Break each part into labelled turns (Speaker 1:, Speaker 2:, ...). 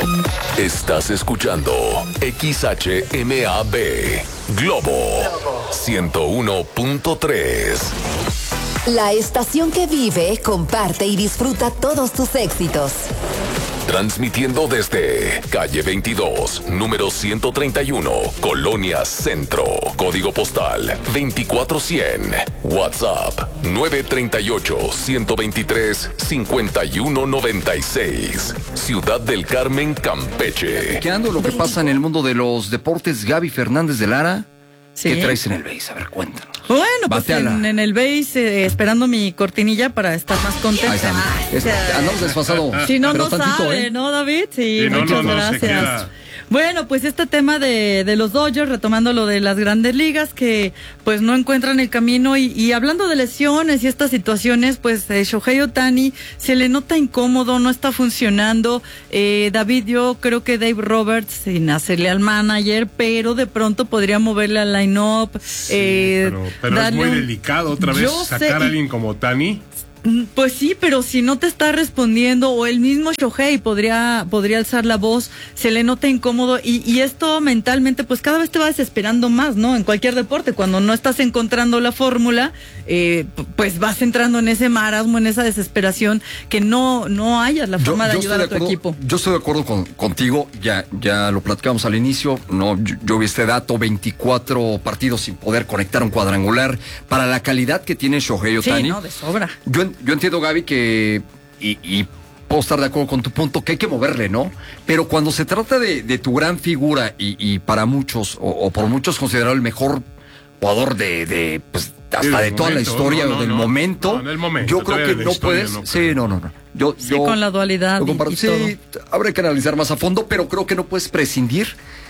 Speaker 1: Estás escuchando XHMAB Globo 101.3.
Speaker 2: La estación que vive, comparte y disfruta todos tus éxitos.
Speaker 1: Transmitiendo desde calle 22, número 131, Colonia Centro, código postal 24100, WhatsApp 938-123-5196, Ciudad del Carmen, Campeche.
Speaker 3: Chequeando lo que pasa en el mundo de los deportes, Gaby Fernández de Lara.
Speaker 4: Sí.
Speaker 3: ¿Qué traes en el base? A ver, cuéntanos.
Speaker 4: Bueno, pues en el base, esperando mi cortinilla para estar más contenta.
Speaker 3: Ahí está. Andamos desfasados.
Speaker 4: Si no,
Speaker 3: pero
Speaker 4: no
Speaker 3: tantito,
Speaker 4: sabe, ¿no, David? Sí,
Speaker 5: sí,
Speaker 4: muchas gracias. Bueno, pues este tema de los Dodgers, retomando lo de las grandes ligas, que pues no encuentran el camino y hablando de lesiones y estas situaciones, pues Shohei Ohtani se le nota incómodo, no está funcionando. David, yo creo que Dave Roberts, sin hacerle al manager, pero de pronto podría moverle al line-up.
Speaker 5: Sí, pero es muy delicado otra vez sacar a alguien como Ohtani.
Speaker 4: Pues sí, pero si no te está respondiendo, o el mismo Shohei podría alzar la voz, se le nota incómodo, y esto mentalmente pues cada vez te va desesperando más, ¿no? En cualquier deporte, cuando no estás encontrando la fórmula, pues vas entrando en ese marasmo, en esa desesperación, que no hayas la forma de ayudar a tu equipo.
Speaker 3: Yo estoy de acuerdo contigo, ya lo platicamos al inicio, no, yo vi este dato, 24 partidos sin poder conectar un cuadrangular, para la calidad que tiene Shohei Ohtani.
Speaker 4: Sí, no, de sobra.
Speaker 3: Yo entiendo, Gaby, que y puedo estar de acuerdo con tu punto, que hay que moverle, ¿no? Pero cuando se trata de tu gran figura y para muchos, o por muchos considerado el mejor jugador pues hasta de toda la historia del momento, yo creo que no puedes. Sí, no. Yo
Speaker 4: con la dualidad.
Speaker 3: Sí, habrá que analizar más a fondo, pero creo que no puedes prescindir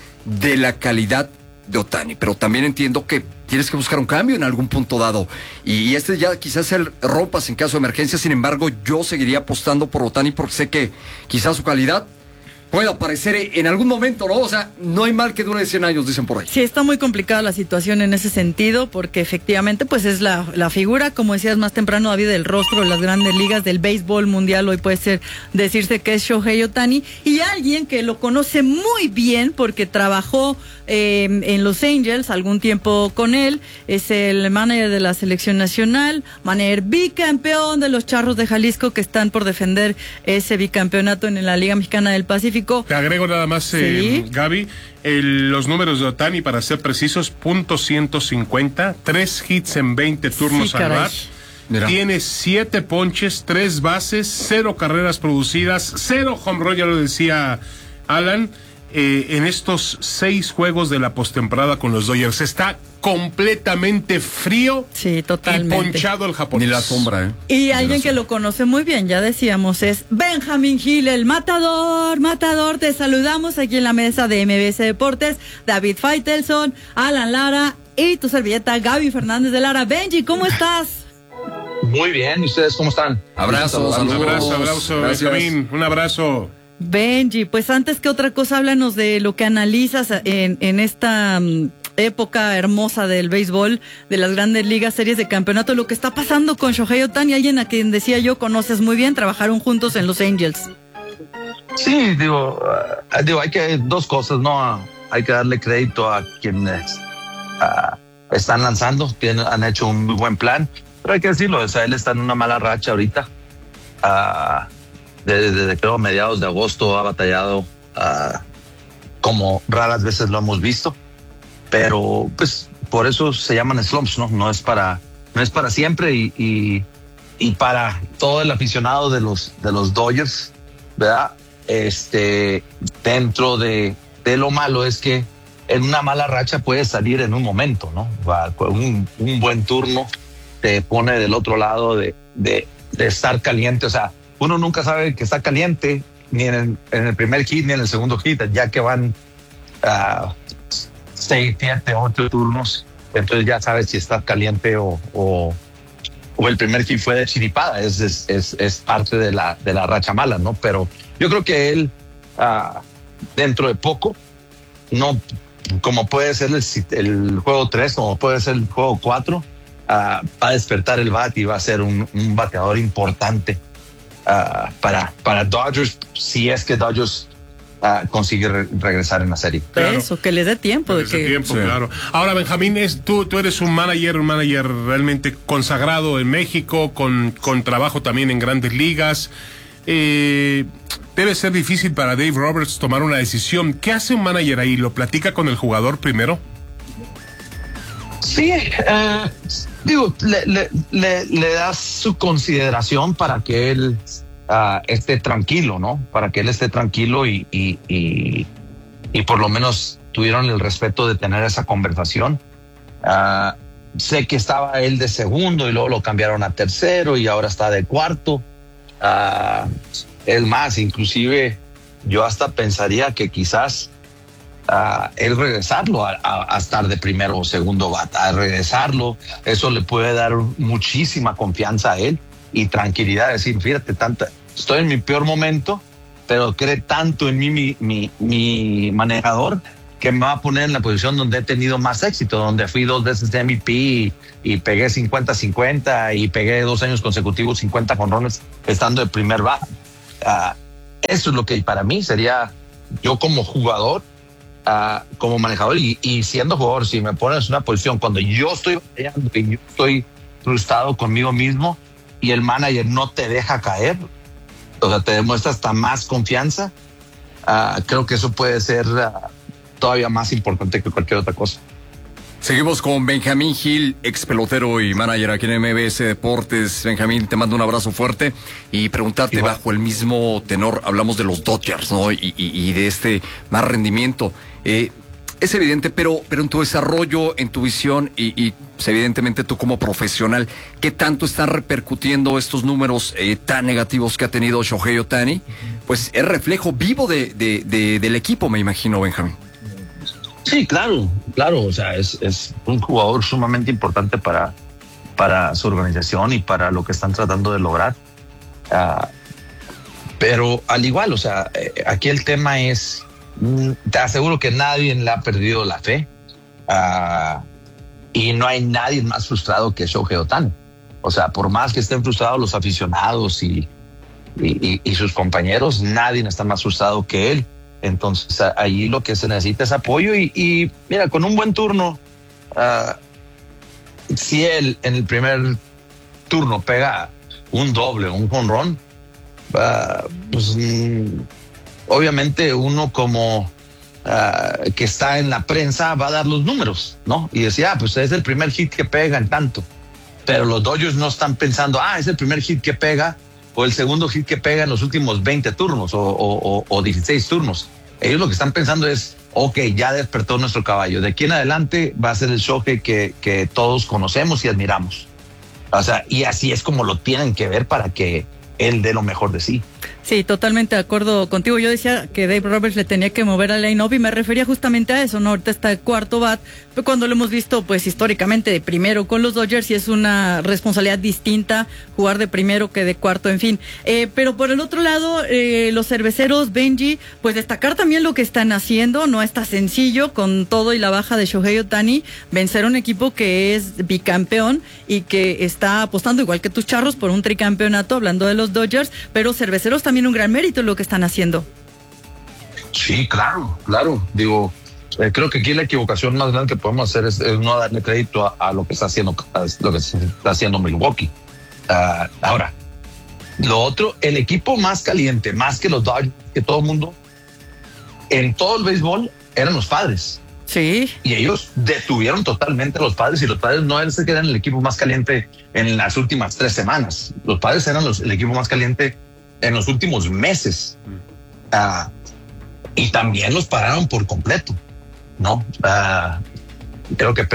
Speaker 3: de la calidad de Ohtani, pero también entiendo que tienes que buscar un cambio en algún punto dado, y este ya quizás el rompas en caso de emergencia. Sin embargo, yo seguiría apostando por Ohtani porque sé que quizás su calidad puede aparecer en algún momento, ¿no? O sea, no hay mal que dure 100 años, dicen por ahí.
Speaker 4: Sí, está muy complicada la situación en ese sentido, porque efectivamente pues es la figura, como decías más temprano, David, del rostro de las grandes ligas del béisbol mundial. Hoy puede decirse que es Shohei Ohtani, y alguien que lo conoce muy bien porque trabajó en Los Angels algún tiempo con él, es el manager de la selección nacional, manager bicampeón de los Charros de Jalisco, que están por defender ese bicampeonato en la Liga Mexicana del Pacífico.
Speaker 5: Te agrego nada más, ¿sí? Gaby, los números de Ohtani, para ser precisos, .150, 3 hits en 20 turnos al bat. Tiene 7 ponches, 3 bases, 0 carreras producidas, 0 home run, ya lo decía Alan, en estos 6 juegos de la postemporada con los Dodgers. Está completamente frío,
Speaker 4: sí, totalmente,
Speaker 5: y ponchado el japonés.
Speaker 3: Ni la sombra,
Speaker 4: Y alguien que lo conoce muy bien, ya decíamos, es Benjamín Gil, el matador. Te saludamos aquí en la mesa de MBS Deportes, David Faitelson, Alan Lara y tu servilleta Gaby Fernández de Lara. Benji, ¿cómo estás?
Speaker 6: Muy bien, ¿y ustedes cómo están?
Speaker 3: Abrazo,
Speaker 5: Benjamín, un abrazo.
Speaker 4: Benji, pues antes que otra cosa, háblanos de lo que analizas en esta época hermosa del béisbol, de las grandes ligas, series de campeonato, lo que está pasando con Shohei Ohtani, alguien a quien decía yo conoces muy bien, trabajaron juntos en Los Angels.
Speaker 6: Sí, digo, hay que dos cosas, ¿no? Hay que darle crédito a quienes están lanzando, han hecho un muy buen plan, pero hay que decirlo, o sea, él está en una mala racha ahorita. Desde creo mediados de agosto ha batallado como raras veces lo hemos visto, pero pues por eso se llaman slumps, ¿no? No es para siempre, y para todo el aficionado de los Dodgers, ¿verdad? Dentro de lo malo es que en una mala racha puede salir en un momento, ¿no? Un buen turno te pone del otro lado de estar caliente, o sea, uno nunca sabe que está caliente ni en el primer hit ni en el segundo hit, ya que van 6, 7, 8 turnos, entonces ya sabes si está caliente o el primer hit fue de chiripada. Es parte de la racha mala, ¿no? Pero yo creo que él dentro de poco, no como puede ser el juego 3, como puede ser el juego 4, va a despertar el bat y va a ser un bateador importante para Dodgers, si es que Dodgers consigue regresar en la serie.
Speaker 4: Claro. Eso, que les dé tiempo.
Speaker 5: Claro. Ahora, Benjamín, tú eres un manager realmente consagrado en México, con trabajo también en grandes ligas. Debe ser difícil para Dave Roberts tomar una decisión. ¿Qué hace un manager ahí? ¿Lo platica con el jugador primero?
Speaker 6: Sí, le das su consideración para que él esté tranquilo, ¿no? Para que él esté tranquilo y por lo menos tuvieron el respeto de tener esa conversación. Sé que estaba él de segundo y luego lo cambiaron a tercero y ahora está de cuarto. Es más, inclusive yo hasta pensaría que quizás él regresarlo a estar de primero o segundo bat, a regresarlo, eso le puede dar muchísima confianza a él y tranquilidad, decir, fíjate, estoy en mi peor momento, pero cree tanto en mí mi manejador que me va a poner en la posición donde he tenido más éxito, donde fui 2 veces de MVP y pegué 50-50 y pegué 2 años consecutivos 50 jonrones estando de primer bat. Eso es lo que para mí sería, yo como jugador, como manejador y siendo jugador, si me pones en una posición cuando yo estoy batallando y yo estoy frustrado conmigo mismo y el manager no te deja caer, o sea, te demuestra hasta más confianza, creo que eso puede ser todavía más importante que cualquier otra cosa.
Speaker 3: Seguimos con Benjamín Gil, ex pelotero y manager aquí en MBS Deportes. Benjamín, te mando un abrazo fuerte y preguntarte, bajo el mismo tenor, hablamos de los Dodgers, ¿no? Y de este más rendimiento. Es evidente, pero en tu desarrollo, en tu visión y pues, evidentemente tú como profesional, ¿qué tanto están repercutiendo estos números tan negativos que ha tenido Shohei Ohtani? Pues es reflejo vivo del equipo, me imagino, Benjamín.
Speaker 6: Sí, claro, o sea, es un jugador sumamente importante para su organización y para lo que están tratando de lograr. Pero al igual, o sea, aquí el tema es, te aseguro que nadie le ha perdido la fe y no hay nadie más frustrado que Shohei Ohtani. O sea, por más que estén frustrados los aficionados y sus compañeros, nadie está más frustrado que él. Entonces ahí lo que se necesita es apoyo y mira, con un buen turno, si él en el primer turno pega un doble, un jonrón, pues obviamente uno como que está en la prensa va a dar los números, ¿no? Y decía, pues es el primer hit que pega en tanto, pero los Dodgers no están pensando, es el primer hit que pega o el segundo hit que pega en los últimos 20 turnos o 16 turnos. Ellos lo que están pensando es, ok, ya despertó nuestro caballo. De aquí en adelante va a ser el Shohei que todos conocemos y admiramos. O sea, y así es como lo tienen que ver para que él dé lo mejor de sí.
Speaker 4: Sí, totalmente de acuerdo contigo. Yo decía que Dave Roberts le tenía que mover al line-up y me refería justamente a eso, ¿no? Ahorita está el cuarto bat, pero cuando lo hemos visto, pues históricamente de primero con los Dodgers y es una responsabilidad distinta jugar de primero que de cuarto, en fin. Pero por el otro lado, los cerveceros, Benji, pues destacar también lo que están haciendo. No está sencillo con todo y la baja de Shohei Ohtani vencer a un equipo que es bicampeón y que está apostando igual que tus Charros por un tricampeonato, hablando de los Dodgers, pero cerveceros también un gran mérito lo que están haciendo.
Speaker 6: Sí, claro. Digo, creo que aquí la equivocación más grande que podemos hacer es no darle crédito a lo que está haciendo Milwaukee. Ahora, lo otro, el equipo más caliente, más que los Dodgers, que todo el mundo, en todo el béisbol, eran los Padres.
Speaker 4: Sí.
Speaker 6: Y ellos detuvieron totalmente a los Padres y los Padres no eran el equipo más caliente en las últimas 3 semanas. Los Padres eran el equipo más caliente en los últimos meses. Y también los pararon por completo, ¿no? Creo que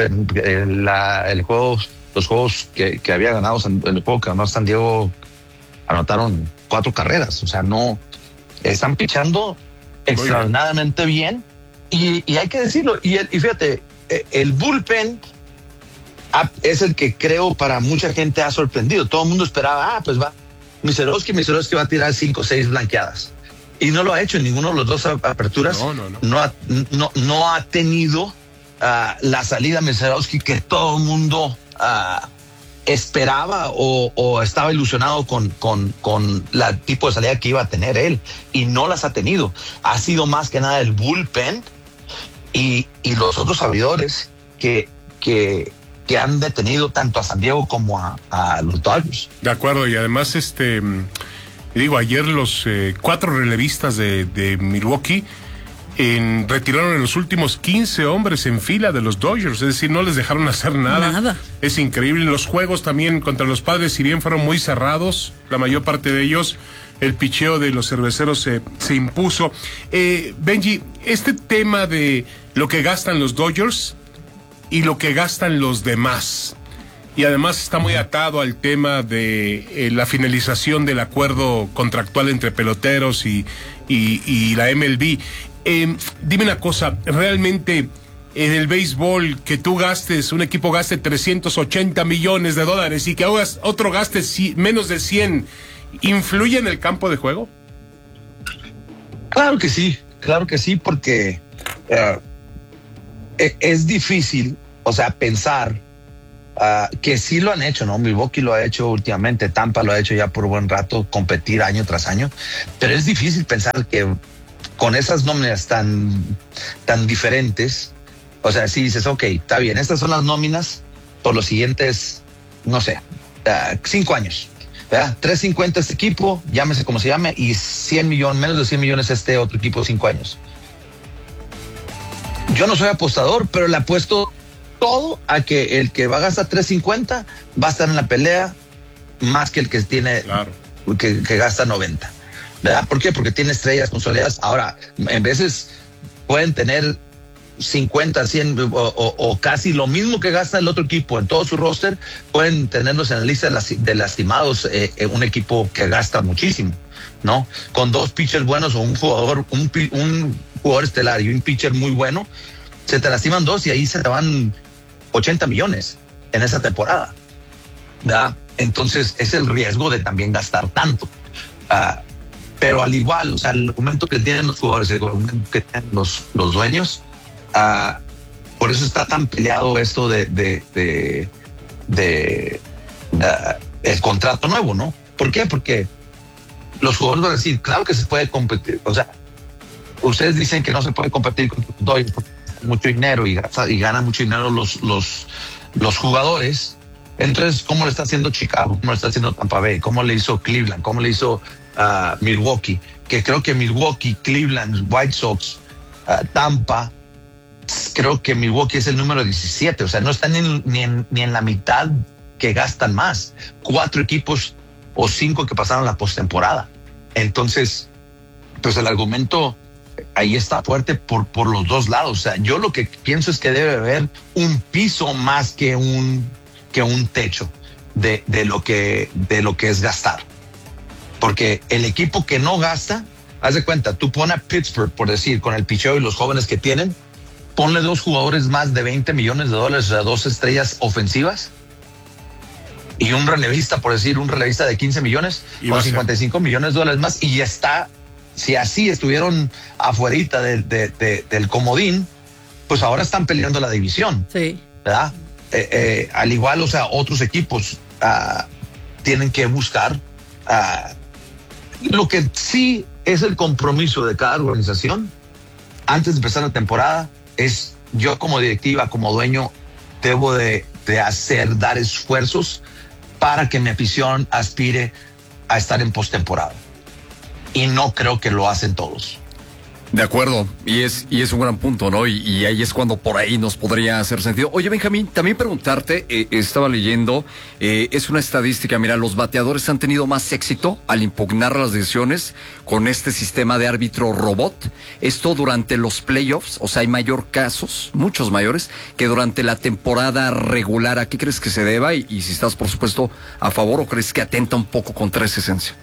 Speaker 6: los juegos que había ganado, el juego que ganó San Diego, anotaron 4 carreras. O sea, no están pichando extraordinariamente bien. Y hay que decirlo. Y fíjate, el bullpen es el que creo para mucha gente ha sorprendido. Todo el mundo esperaba, pues va Miserovsky va a tirar 5 o 6 blanqueadas. Y no lo ha hecho en ninguno de los 2 aperturas. No ha tenido la salida Miserovsky que todo el mundo esperaba o estaba ilusionado con la tipo de salida que iba a tener él, y no las ha tenido. Ha sido más que nada el bullpen y los otros abridores que han detenido tanto a San Diego como a los Dodgers.
Speaker 5: De acuerdo, y además ayer los 4 relevistas de Milwaukee retiraron en los últimos 15 hombres en fila de los Dodgers, es decir, no les dejaron hacer nada. Es increíble. Los juegos también contra los Padres, si bien fueron muy cerrados, la mayor parte de ellos, el picheo de los cerveceros se impuso. Benji, este tema de lo que gastan los Dodgers y lo que gastan los demás, y además está muy atado al tema de la finalización del acuerdo contractual entre peloteros y la MLB. Dime una cosa, realmente en el béisbol, que tú gastes, un equipo gaste $380 millones y que otro gaste menos de 100, ¿influye en el campo de juego?
Speaker 6: Claro que sí, porque es difícil, pensar que sí lo han hecho, ¿no? Milwaukee lo ha hecho últimamente, Tampa lo ha hecho ya por buen rato, competir año tras año, pero es difícil pensar que con esas nóminas tan diferentes, si dices, ok, está bien, estas son las nóminas por los siguientes, 5 años, ¿verdad? 350 este equipo, llámese como se llame, y 100 millones, menos de 100 millones este otro equipo, 5 años. Yo no soy apostador, pero le apuesto todo a que el que va a gastar 350 va a estar en la pelea más que el que tiene, claro, que gasta 90. ¿Verdad? ¿Por qué? Porque tiene estrellas consolidadas. Ahora, en veces pueden tener 50, 100 o casi lo mismo que gasta el otro equipo en todo su roster, pueden tenerlos en la lista de lastimados, un equipo que gasta muchísimo, ¿no? Con 2 pitchers buenos o un jugador estelar y un pitcher muy bueno, se te lastiman 2 y ahí se te van 80 millones en esa temporada, ¿verdad? Entonces es el riesgo de también gastar tanto. Pero al igual, el argumento que tienen los jugadores, el argumento que tienen los dueños, por eso está tan peleado esto de el contrato nuevo, ¿no? ¿Por qué? Porque los jugadores van a decir, claro que se puede competir. Ustedes dicen que no se puede competir con los Dodgers porque mucho dinero y ganan mucho dinero los jugadores. Entonces, ¿cómo le está haciendo Chicago? ¿Cómo le está haciendo Tampa Bay? ¿Cómo le hizo Cleveland? ¿Cómo le hizo Milwaukee? Que creo que Milwaukee, Cleveland, White Sox, Tampa, creo que Milwaukee es el número 17. No están ni en la mitad que gastan más. 4 equipos o 5 que pasaron la postemporada. Entonces, pues el argumento ahí está fuerte por los dos lados. Yo lo que pienso es que debe haber un piso más que un techo de lo que es gastar. Porque el equipo que no gasta, haz de cuenta, tú pones a Pittsburgh, por decir, con el picheo y los jóvenes que tienen, ponle 2 jugadores más de $20 millones, 2 estrellas ofensivas, y un relevista, por decir, un relevista de 15 millones, con $55 millones más, y ya está. Si así estuvieron afuerita del comodín, pues ahora están peleando la división. Sí. ¿Verdad? Al igual, otros equipos tienen que buscar lo que sí es el compromiso de cada organización antes de empezar la temporada. Es yo como directiva, como dueño, debo de dar esfuerzos para que mi afición aspire a estar en postemporada. Y no creo que lo hacen todos.
Speaker 3: De acuerdo, y es un gran punto, ¿no? Y ahí es cuando por ahí nos podría hacer sentido. Oye, Benjamín, también preguntarte, estaba leyendo, es una estadística, mira, los bateadores han tenido más éxito al impugnar las decisiones con este sistema de árbitro robot. Esto durante los playoffs, hay mayor casos, muchos mayores, que durante la temporada regular. ¿A qué crees que se deba? Y si estás, por supuesto, a favor o crees que atenta un poco contra esa esencia.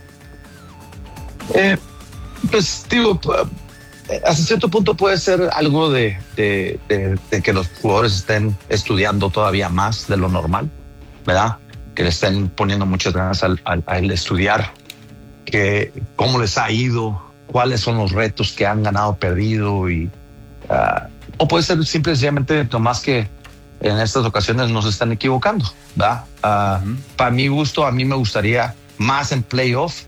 Speaker 6: Pues digo, hasta cierto punto puede ser algo de que los jugadores estén estudiando todavía más de lo normal, ¿verdad? Que le estén poniendo muchas ganas al estudiar cómo les ha ido, cuáles son los retos que han ganado, perdido, o puede ser simplemente nomás que en estas ocasiones no se están equivocando, ¿verdad? Para mi gusto, a mí me gustaría más en playoff.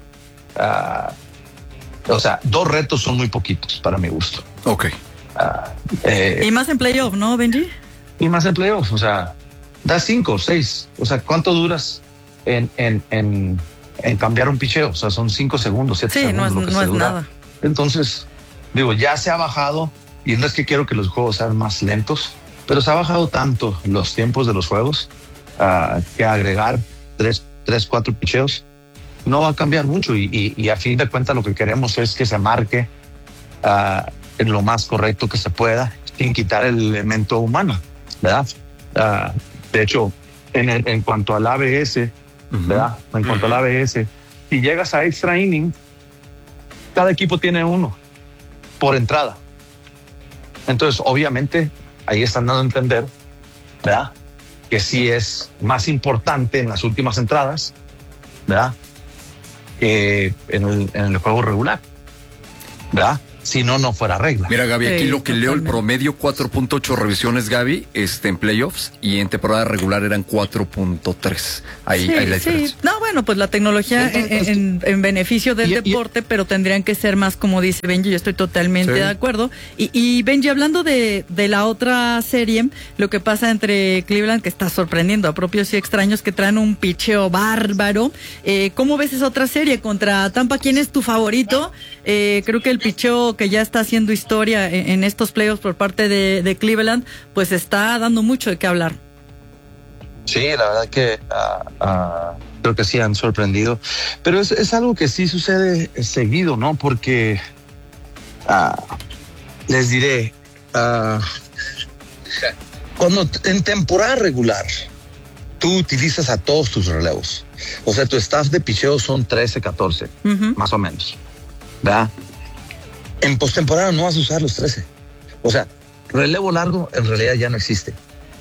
Speaker 6: O sea, 2 retos son muy poquitos para mi gusto.
Speaker 3: Ok.
Speaker 4: Y más en playoff, ¿no, Benji?
Speaker 6: Y más en playoff, o sea, da 5 o 6. O sea, ¿cuánto duras en cambiar un picheo? O sea, son 5 segundos, 7 segundos.
Speaker 4: Sí, no es nada.
Speaker 6: Entonces, digo, ya se ha bajado, y no es que quiero que los juegos sean más lentos, pero se ha bajado tanto los tiempos de los juegos que agregar 3, 4 picheos no va a cambiar mucho, y a fin de cuentas lo que queremos es que se marque en lo más correcto que se pueda, sin quitar el elemento humano, ¿verdad? De hecho, en cuanto al ABS, ¿verdad? En cuanto al ABS, si llegas a extra inning, cada equipo tiene 1 por entrada. Entonces, obviamente, ahí están dando a entender, ¿verdad?, que sí es más importante en las últimas entradas, ¿verdad?, que en el juego regular, ¿verdad? Si no, no fuera regla.
Speaker 3: Mira, Gaby, aquí lo que leo, el
Speaker 4: totalmente.
Speaker 3: promedio 4.8 revisiones, Gaby, en playoffs, y en temporada regular eran 4.3. Ahí la diferencia.
Speaker 4: No, bueno, pues la tecnología en beneficio del deporte, pero tendrían que ser más, como dice Benji, yo estoy totalmente de acuerdo. Y Benji, hablando de la otra serie, lo que pasa entre Cleveland, que está sorprendiendo a propios y extraños, que traen un picheo bárbaro. ¿Cómo ves esa otra serie contra Tampa? ¿Quién es tu favorito? Creo que el picheo que ya está haciendo historia en estos playoffs por parte de Cleveland, pues está dando mucho de qué hablar.
Speaker 6: Sí, la verdad que creo que sí han sorprendido, pero es algo que sí sucede seguido, ¿no? Porque les diré, cuando en temporada regular tú utilizas a todos tus relevos, o sea, tu staff de picheo son 13, 14, más o menos, ¿verdad? En postemporada no vas a usar los 13. O sea, relevo largo en realidad ya no existe.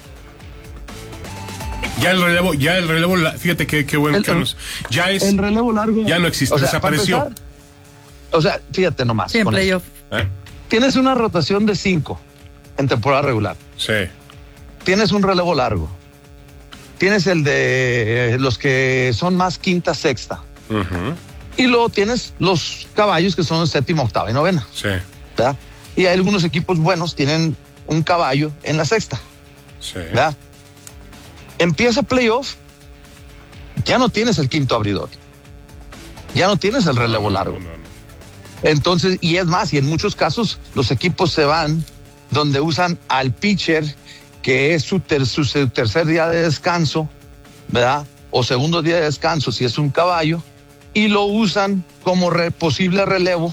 Speaker 5: Ya el relevo, fíjate qué bueno, Carlos. Ya es.
Speaker 6: El relevo largo.
Speaker 5: Ya no existe,
Speaker 6: o sea,
Speaker 5: desapareció.
Speaker 6: Empezar, o sea, fíjate nomás.
Speaker 4: Sí, en playoff.
Speaker 6: Tienes una rotación de 5 en temporada regular.
Speaker 5: Sí.
Speaker 6: Tienes un relevo largo. Tienes el de los que son más quinta, sexta. Y luego tienes los caballos que son séptima, octava y novena.
Speaker 5: Sí.
Speaker 6: ¿Verdad? Y hay algunos equipos buenos tienen un caballo en la sexta.
Speaker 5: Sí.
Speaker 6: ¿Verdad? Empieza playoff, ya no tienes el quinto abridor. Ya no tienes el relevo largo. Entonces, y es más, y en muchos casos los equipos se van donde usan al pitcher, que es su tercer día de descanso, ¿verdad? O segundo día de descanso si es un caballo, y lo usan como posible relevo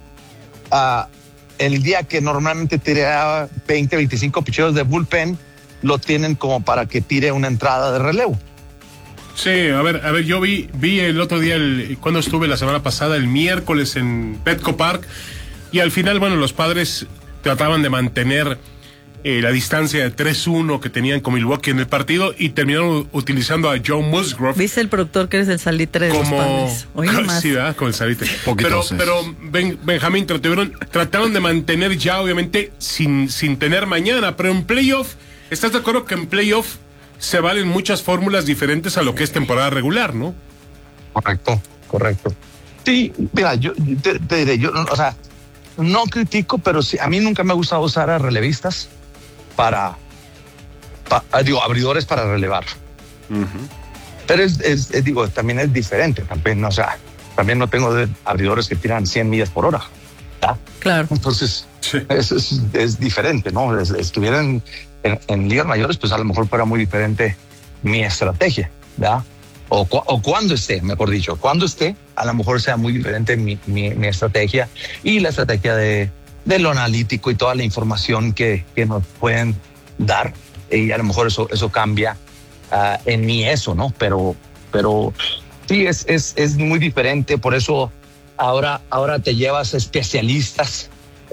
Speaker 6: el día que normalmente tira 20, 25 picheos de bullpen, lo tienen como para que tire una entrada de relevo.
Speaker 5: Sí, a ver, yo vi el otro día, cuando estuve la semana pasada, el miércoles en Petco Park, y al final, bueno, los Padres trataban de mantener la distancia de 3-1 que tenían con Milwaukee en el partido, y terminaron utilizando a Joe Musgrove.
Speaker 4: ¿Viste el productor que eres el salitre de los Padres? Oye, más.
Speaker 5: Sí, ¿verdad? Con el salitre. Pero Benjamín, trataron de mantener ya, obviamente, sin tener mañana, pero en playoff, ¿estás de acuerdo que en playoff se valen muchas fórmulas diferentes a lo que es temporada regular, ¿no?
Speaker 6: Correcto. Sí, mira, yo te diré, o sea, no critico, pero sí, a mí nunca me ha gustado usar a relevistas abridores para relevar. Pero digo, también es diferente, también, o sea, también no tengo abridores que tiran 100 millas por hora, ¿verdad?
Speaker 4: Claro.
Speaker 6: Entonces, es diferente, ¿no? Estuvieran en ligas mayores, pues a lo mejor fuera muy diferente mi estrategia, ¿verdad? O cuando esté, mejor dicho, cuando esté, a lo mejor sea muy diferente mi estrategia y la estrategia de lo analítico y toda la información que nos pueden dar, y a lo mejor eso cambia en mí eso, ¿no? Pero sí, es muy diferente, por eso ahora te llevas especialistas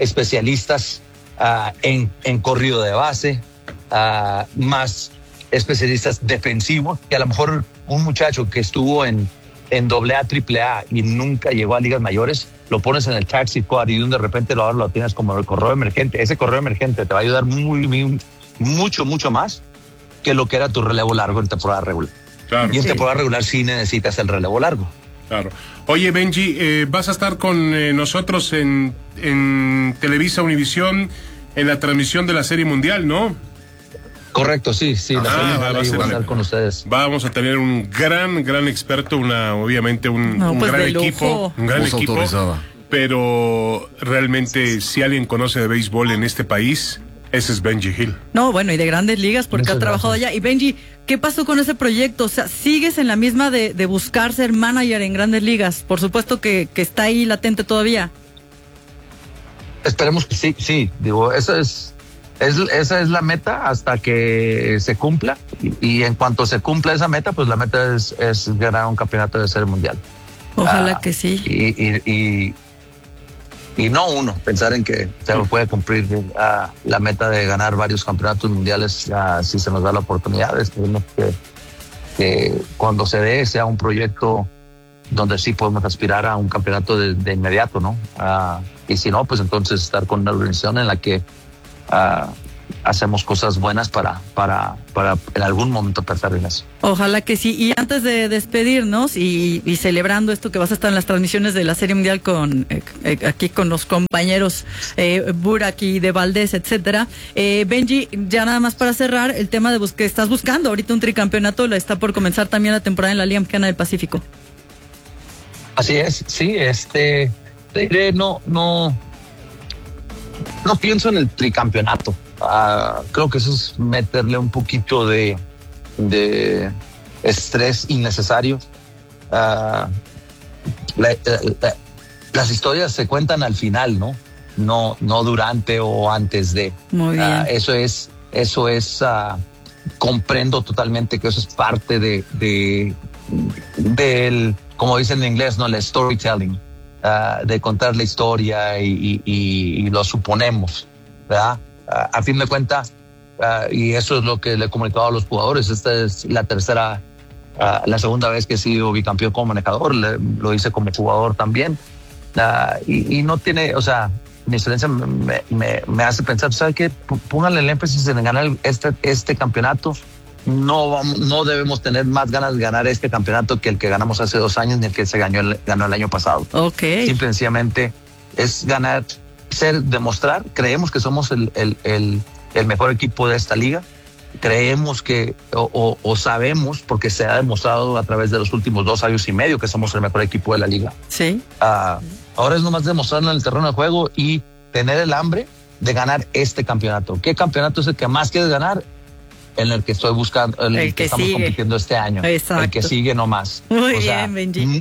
Speaker 6: en corrido de base, más especialistas defensivos, que a lo mejor un muchacho que estuvo en AA, AAA y nunca llegó a ligas mayores, lo pones en el taxi squad y de repente ahora lo tienes como el correo emergente. Ese correo emergente te va a ayudar mucho más que lo que era tu relevo largo en temporada regular.
Speaker 5: Claro.
Speaker 6: Y en temporada regular sí necesitas el relevo largo.
Speaker 5: Claro. Oye, Benji, vas a estar con nosotros en Televisa Univisión en la transmisión de la Serie Mundial, ¿no?
Speaker 6: Correcto, sí. Va a estar con ustedes.
Speaker 5: Vamos a tener un gran experto, obviamente un gran equipo. Un gran equipo. Pero realmente, si alguien conoce de béisbol en este país, ese es Benji Hill. No,
Speaker 4: bueno, y de grandes ligas porque ha trabajado allá. Y Benji, ¿qué pasó con ese proyecto? O sea, ¿sigues en la misma de buscar ser manager en grandes ligas? Por supuesto que está ahí latente todavía.
Speaker 6: Esperemos que sí. Digo, esa es la meta hasta que se cumpla. Y en cuanto se cumpla esa meta, pues la meta es ganar un campeonato de Serie Mundial.
Speaker 4: Ojalá que sí.
Speaker 6: Y no pensar en que se puede cumplir la meta de ganar varios campeonatos mundiales si se nos da la oportunidad. Esperemos que cuando se dé sea un proyecto donde sí podemos aspirar a un campeonato de inmediato, ¿no? Y si no, pues entonces estar con una organización en la que hacemos cosas buenas para en algún momento pensar en eso.
Speaker 4: Ojalá que sí. Y antes de despedirnos y celebrando esto que vas a estar en las transmisiones de la Serie Mundial aquí con los compañeros Burak y de Valdés, etcétera. Benji, ya nada más para cerrar, el tema de que estás buscando ahorita un tricampeonato, está por comenzar también la temporada en la Liga Mexicana del Pacífico.
Speaker 6: Así es, sí, te diré, no pienso en el tricampeonato. Creo que eso es meterle un poquito de estrés innecesario. Las historias se cuentan al final, no durante o antes de.
Speaker 4: Muy bien.
Speaker 6: Eso es comprendo totalmente que eso es parte del, como dicen en inglés, el storytelling, de contar la historia y lo suponemos, ¿verdad? A fin de cuentas, y eso es lo que le he comunicado a los jugadores. Esta es la segunda vez que he sido bicampeón como manejador, lo hice como jugador también, y no tiene, o sea, mi experiencia me hace pensar, ¿sabes qué? Pónganle el énfasis en ganar este campeonato. No debemos tener más ganas de ganar este campeonato que el que ganamos hace 2 años ni el que se ganó el año pasado.
Speaker 4: Okay.
Speaker 6: Simple y sencillamente es ganar, demostrar. Creemos que somos el mejor equipo de esta liga. Creemos que o sabemos, porque se ha demostrado a través de los últimos 2 años y medio que somos el mejor equipo de la liga.
Speaker 4: Sí.
Speaker 6: Ahora es nomás demostrarlo en el terreno de juego y tener el hambre de ganar este campeonato. ¿Qué campeonato es el que más quieres ganar? En el que estoy buscando, el que estamos compitiendo este año.
Speaker 4: Exacto.
Speaker 6: El que sigue nomás.
Speaker 4: Muy bien, Benji.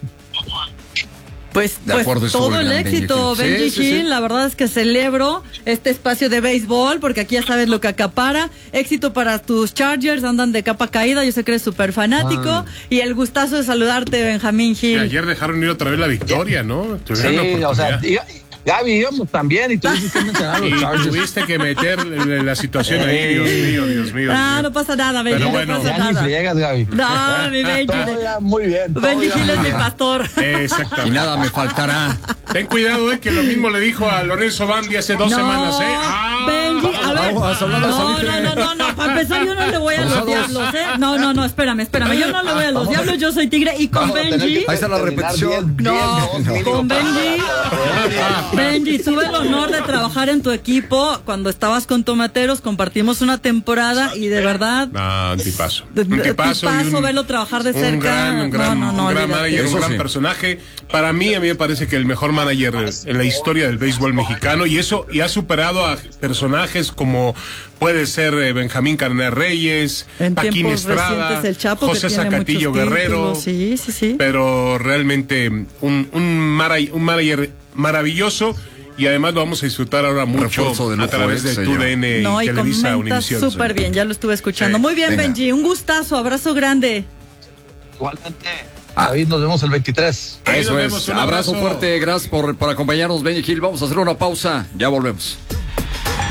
Speaker 4: Pues todo el éxito, Benji Hill. La verdad es que celebro este espacio de béisbol, porque aquí ya sabes lo que acapara. Éxito para tus Chargers, andan de capa caída, yo sé que eres súper fanático. Y el gustazo de saludarte, Benjamín Hill.
Speaker 5: Sí, ayer dejaron ir otra vez la victoria, ¿no?
Speaker 6: Sí, o sea, Gaby, íbamos también y tuviste que mencionar los Chargers.
Speaker 5: Tuviste que meter la situación ahí, Dios mío.
Speaker 4: No pasa nada, Benji.
Speaker 5: Pero bueno,
Speaker 4: no pasa
Speaker 6: ya
Speaker 4: nada.
Speaker 6: ni friegas, Gaby.
Speaker 4: No, mi Benji.
Speaker 6: Muy bien.
Speaker 4: Benji Hill es mi pastor.
Speaker 5: Exactamente.
Speaker 3: Y nada me faltará.
Speaker 5: Ten cuidado, que lo mismo le dijo a Lorenzo Bandi hace 2 semanas,
Speaker 4: Benji, a ver. No. Para empezar, yo no le voy a los Diablos, No, espérame. Yo no le voy a los Diablos, yo soy Tigre. Y con Benji.
Speaker 3: Ahí está la repetición.
Speaker 4: Con Benji, tuve el honor de trabajar en tu equipo cuando estabas con Tomateros, compartimos una temporada y de verdad.
Speaker 5: Un tipazo.
Speaker 4: Un tipazo verlo trabajar de cerca.
Speaker 5: Un gran manager, un gran personaje. Para mí, a mí me parece que el mejor manager en la historia del béisbol mexicano, y ha superado a personajes como puede ser Benjamín Carne Reyes, Paquín Estrada,
Speaker 4: el Chapo,
Speaker 5: José Zacatillo Guerrero.
Speaker 4: Sí.
Speaker 5: Pero realmente un manager maravilloso, y además lo vamos a disfrutar ahora mucho a través de TUDN y Televisa Univisión.
Speaker 4: Súper bien, ya lo estuve escuchando. Muy bien, venga. Benji, un gustazo, abrazo grande.
Speaker 6: Igualmente. David, nos vemos el 23.
Speaker 3: Eso es. Abrazo fuerte, gracias por acompañarnos, Benji Hill. Vamos a hacer una pausa, ya volvemos.